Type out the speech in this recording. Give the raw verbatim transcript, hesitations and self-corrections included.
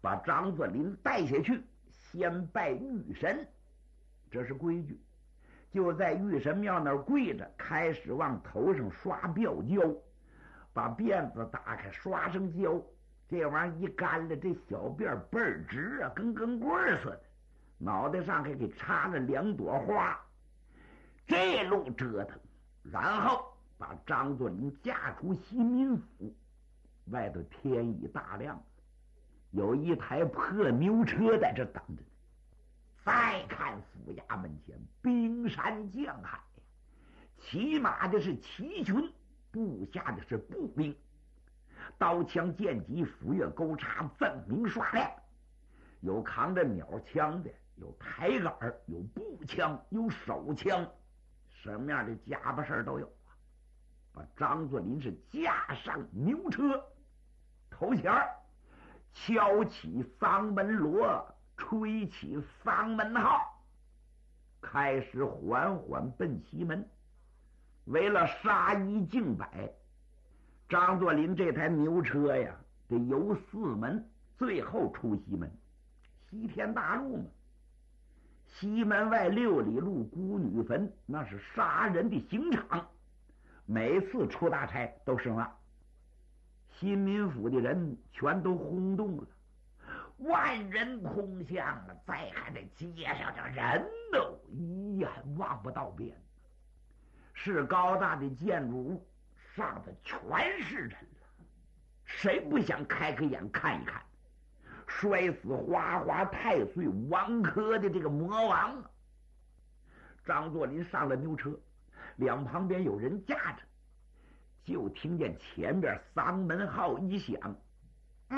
把张作霖带下去，先拜玉神，这是规矩。就在玉神庙那儿跪着，开始往头上刷吊胶，把辫子打开，刷上胶。这玩意儿一干了，这小辫倍儿直啊，跟根棍似的。脑袋上还给插了两朵花，这路折腾，然后把张作霖架出西民府。外头天已大亮，有一台破牛车在这等着呢。再看府衙门前冰山降海，骑马的是骑军，部下的是步兵，刀枪剑戟斧钺钩叉锃明刷亮，有扛着鸟枪的，有抬杆，有步枪，有手枪，什么样的家伙事都有啊！把张作霖是架上牛车，头前敲起丧门锣，吹起丧门号，开始缓缓奔西门。为了杀一儆百，张作霖这台牛车呀，得游四门，最后出西门。西天大路嘛，西门外六里路孤女坟，那是杀人的刑场。每次出大差都是那，新民府的人全都轰动了，万人空巷了。再看这街上这人都一眼望不到边，是高大的建筑物上的全是人了，谁不想开开眼看一看摔死花花太岁王科的这个魔王啊！张作霖上了牛车，两旁边有人架着，就听见前边丧门号一响，